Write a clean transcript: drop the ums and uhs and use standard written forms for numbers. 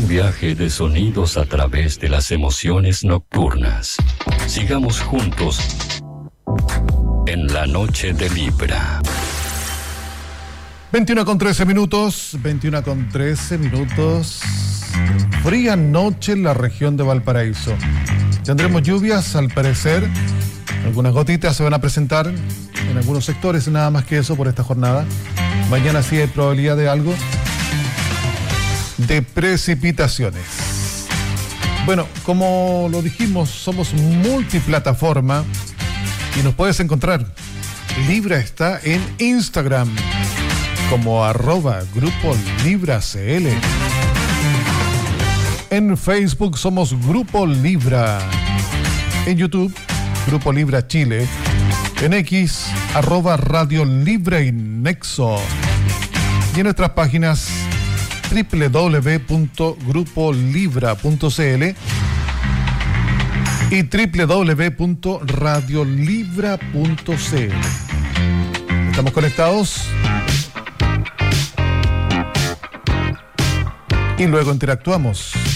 Un viaje de sonidos a través de las emociones nocturnas. Sigamos juntos en la noche de Libra. 21:13 minutos. Fría noche en la región de Valparaíso. Tendremos lluvias, al parecer. Algunas gotitas se van a presentar en algunos sectores, nada más que eso por esta jornada. Mañana sí hay probabilidad de algo de precipitaciones. Bueno, como lo dijimos, somos multiplataforma y nos puedes encontrar. Libra está en Instagram como @Grupo Libra CL. En Facebook somos Grupo Libra. En YouTube, Grupo Libra Chile. En X, @Radio Libra y Nexo. Y en nuestras páginas www.grupolibra.cl y www.radiolibra.cl. ¿Estamos conectados? Y luego interactuamos.